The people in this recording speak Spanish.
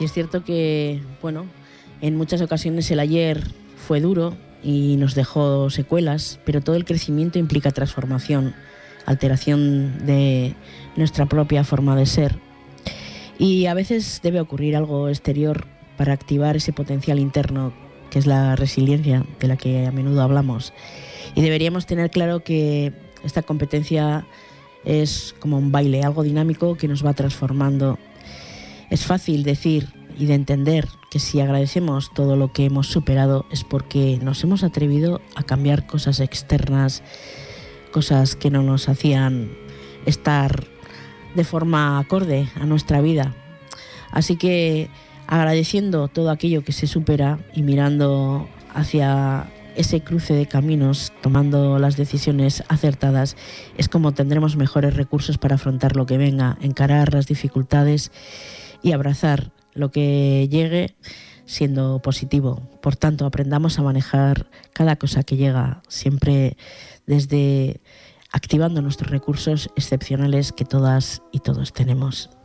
Y es cierto que, bueno, en muchas ocasiones el ayer fue duro y nos dejó secuelas, pero todo el crecimiento implica transformación, alteración de nuestra propia forma de ser. Y a veces debe ocurrir algo exterior para activar ese potencial interno, que es la resiliencia de la que a menudo hablamos. Y deberíamos tener claro que esta competencia es como un baile, algo dinámico que nos va transformando. Es fácil decir y de entender que si agradecemos todo lo que hemos superado es porque nos hemos atrevido a cambiar cosas externas, cosas que no nos hacían estar de forma acorde a nuestra vida. Así que agradeciendo todo aquello que se supera y mirando hacia ese cruce de caminos, tomando las decisiones acertadas, es como tendremos mejores recursos para afrontar lo que venga, encarar las dificultades y abrazar lo que llegue siendo positivo. Por tanto, aprendamos a manejar cada cosa que llega, siempre desde activando nuestros recursos excepcionales que todas y todos tenemos.